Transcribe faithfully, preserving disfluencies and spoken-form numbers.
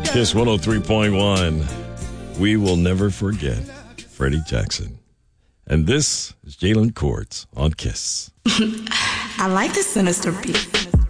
Kiss one oh three point one. We will never forget Freddie Jackson. And this is Jalen Courts on Kiss. I like the sinister beat.